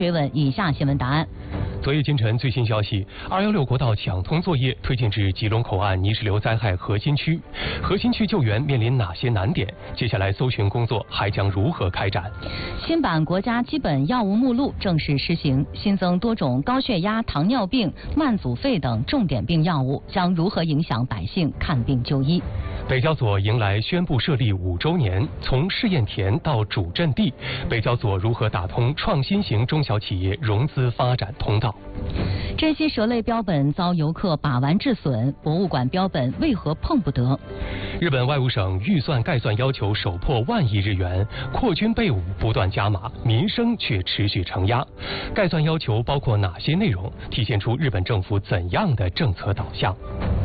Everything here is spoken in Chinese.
追问以下新闻答案。 昨夜今晨最新消息，216国道抢通作业推进至吉隆口岸泥石流灾害核心区，核心区救援面临哪些难点？接下来搜寻工作还将如何开展？ 新版国家基本药物目录正式施行，新增多种高血压、糖尿病、慢阻肺等重点病药物，将如何影响百姓看病就医？ 北交所迎来宣布设立5周年，从试验田到主阵地，北交所如何打通创新型中小企业融资发展通道？ 珍稀蛇类标本遭游客把玩致损，博物馆标本为何碰不得？ 日本外务省预算概算要求首破1万亿日元，扩军备武不断加码，民生却持续承压。概算要求包括哪些内容？体现出日本政府怎样的政策导向？